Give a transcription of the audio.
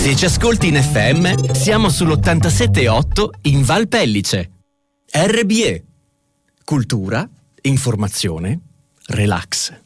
Se ci ascolti in FM, siamo sull'87.8 in Val Pellice. RBE. Cultura, informazione, relax.